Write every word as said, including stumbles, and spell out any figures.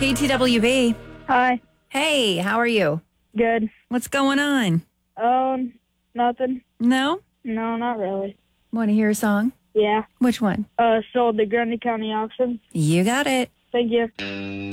K T W B. Hi. Hey, how are you? Good. What's going on? Um, nothing. No? No, not really. Want to hear a song? Yeah. Which one? Uh, sold the Grundy County auction. You got it. Thank you.